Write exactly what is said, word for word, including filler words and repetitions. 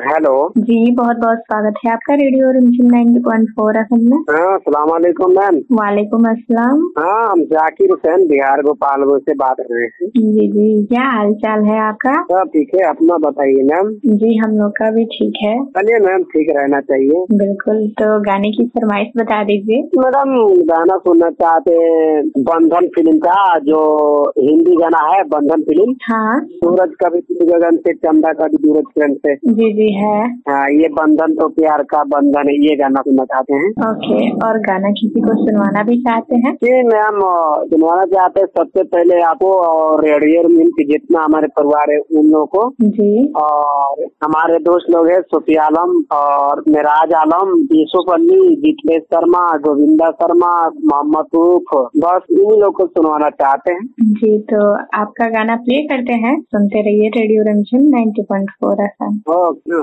Hello जी, बहुत बहुत स्वागत है आपका रेडियो रिमझिम ninety point four F M में। हाँ, अस्सलाम वालेकुम मैम। वालेकुम अस्सलाम। हाँ, हम जाकिर हुसैन बिहार गोपालगंज से बात कर रहे हैं। जी जी, क्या हाल चाल है आपका? सब ठीक है, अपना बताइए मैम। जी, हम लोग का भी ठीक है। चलिए मैम, ठीक रहना चाहिए। बिल्कुल, तो गाने की फरमाइश बता दीजिए। मैडम, गाना सुनना चाहते हैं बंधन फिल्म का, जो हिंदी गाना है बंधन फिल्म। हाँ सूरज का भी गगन से, चंदा का भी सूरज किरण से। जी जी है। हाँ, ये बंधन तो प्यार का बंधन है, ये गाना सुनना चाहते हैं। ओके, और गाना किसी को सुनवाना भी चाहते हैं? जी मैम, सुनवाना चाहते हैं सबसे पहले आपको और रेडियो रिमझिम के जितना हमारे परिवार है उन लोगों को, जी, और हमारे दोस्त लोग हैं सुफी आलम और मिराज आलम, यूसुफ अली, जितेश शर्मा, गोविंदा शर्मा, मोहम्मद रूफ, बस इन्हीं लोग को सुनवाना चाहते हैं। जी, तो आपका गाना प्ले करते हैं, सुनते रहिए रेडियो रिमझिम ninety point four F M. Okay.